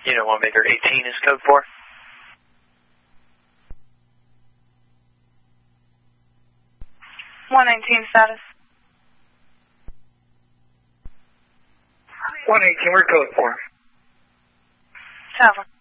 Unit 1 Victor 18 is code 4. 119 status. 118, we're code 4. Tower.